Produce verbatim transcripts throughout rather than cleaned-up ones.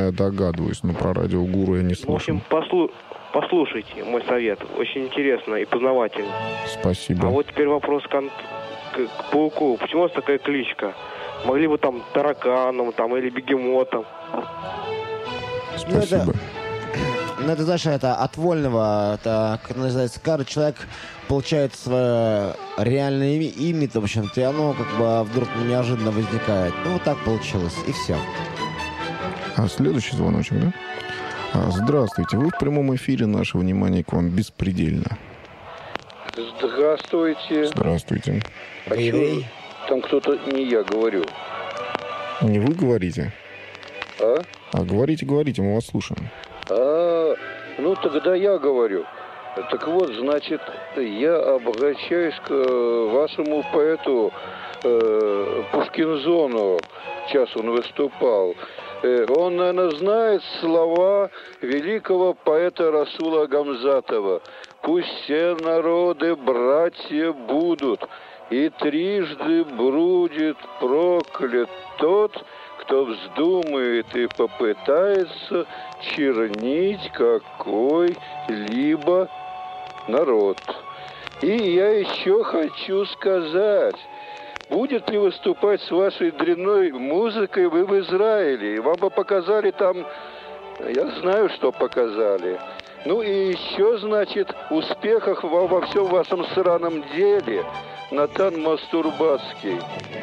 знаю, догадываюсь, но про радиогуру я не слышал. В общем, послу... послушайте мой совет. Очень интересно и познавательно. Спасибо. А вот теперь вопрос к, к, к пауку. Почему у вас такая кличка? Могли бы там тараканом там, или бегемотом. Спасибо. Ну, это, ну, это, знаешь, это от вольного, это, как называется, каждый человек получает свое реальное имя, в общем-то, и оно как бы вдруг неожиданно возникает. Ну, вот так получилось, и все. А следующий звоночек, да? А, здравствуйте, вы в прямом эфире, наше внимание к вам беспредельно. Здравствуйте. Здравствуйте. А чё, там кто-то, не я говорю. Не вы говорите? А? А говорите, говорите, мы вас слушаем. А, ну тогда я говорю. Так вот, значит, я обращаюсь к вашему поэту э, Пушкинзону. Сейчас он выступал. Э, он, наверное, знает слова великого поэта Расула Гамзатова. «Пусть все народы братья будут, и трижды будет проклят тот, кто вздумает и попытается чернить какой-либо народ». И я еще хочу сказать, будет ли выступать с вашей дрянной музыкой вы в Израиле? Вам бы показали там, я знаю, что показали. Ну и еще, значит, успехов во, во всем вашем сраном деле. Натан Мастурбатский.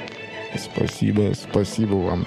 Спасибо, спасибо вам.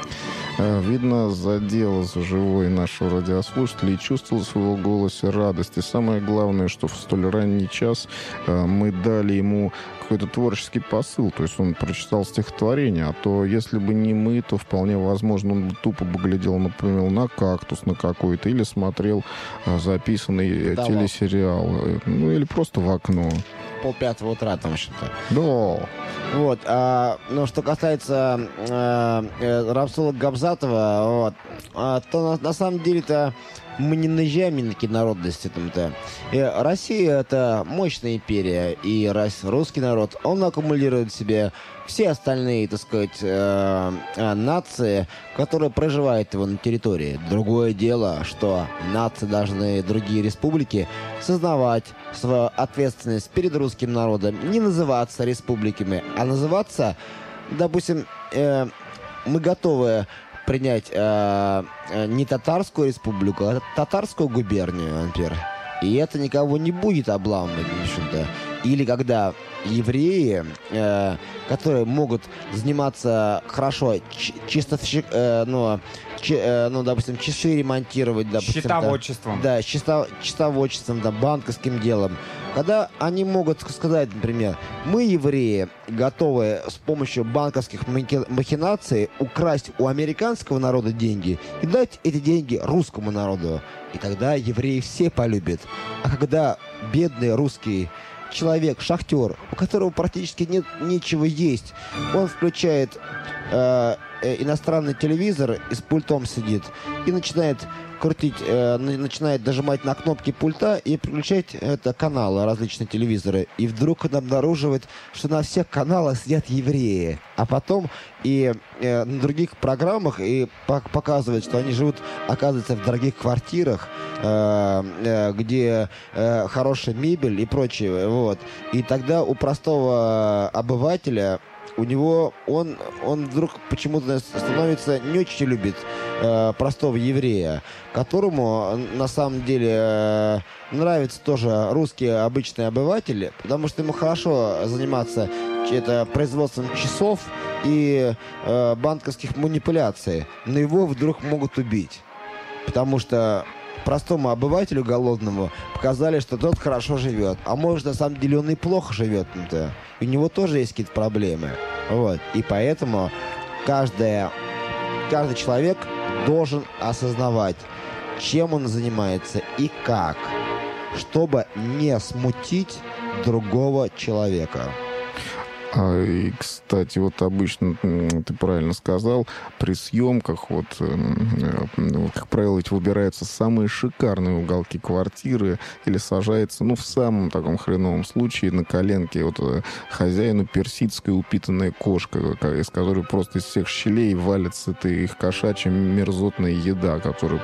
Видно, задел за живой нашего радиослушателя и чувствовал в своего голосе радость. И самое главное, что в столь ранний час мы дали ему какой-то творческий посыл. То есть он прочитал стихотворение. А то, если бы не мы, то вполне возможно, он бы тупо бы глядел, например, на кактус на какой-то или смотрел записанный да, телесериал. Ну, или просто в окно. Полпятого утра там что-то. Да. Вот, а, ну, что касается а, э, Расула Гамзатова, вот, а, то на, на самом деле-то мы не наезжаем ни на какие народности там-то. И Россия — это мощная империя, и рас, русский народ, он аккумулирует в себе все остальные, так сказать, э, э, нации, которые проживают его на территории. Другое дело, что нации должны, другие республики, сознавать свою ответственность перед русским народом, не называться республиками, а называться, допустим, э, мы готовы принять э, э, не татарскую республику, а татарскую губернию, например. И это никого не будет обламывать, в общем-то. Или когда евреи, э, которые могут заниматься хорошо ч- чисто, э, ну, ч- э, ну, допустим, часы ремонтировать, допустим, счетоводчеством. Да, да чисто, счетоводчеством, да, банковским делом. Когда они могут сказать, например, мы, евреи, готовы с помощью банковских махинаций украсть у американского народа деньги и дать эти деньги русскому народу. И тогда евреи все полюбят. А когда бедный русский человек, шахтер, у которого практически нет нечего есть, он включает э, э, иностранный телевизор и с пультом сидит и начинает крутить, э, начинает нажимать на кнопки пульта и включать это каналы, различные телевизоры. И вдруг он обнаруживает, что на всех каналах сидят евреи. А потом и э, на других программах и показывают, что они живут, оказывается, в дорогих квартирах, э, э, где э, хорошая мебель и прочее. Вот. И тогда у простого обывателя, у него, он, он вдруг почему-то становится не очень любит э, простого еврея, которому на самом деле э, нравится тоже русский обычный обыватель, потому что ему хорошо заниматься это, производством часов и э, банковских манипуляций, но его вдруг могут убить, потому что простому обывателю голодному показали, что тот хорошо живет. А может, на самом деле, он и плохо живет. И у него тоже есть какие-то проблемы. Вот. И поэтому каждая, каждый человек должен осознавать, чем он занимается и как, чтобы не смутить другого человека. А, и, кстати, вот обычно, ты правильно сказал, при съемках, вот, как правило, ведь выбираются самые шикарные уголки квартиры или сажается, ну, в самом таком хреновом случае на коленке вот хозяину персидская упитанная кошка, из которой просто из всех щелей валится ты их кошачья мерзотная еда, которую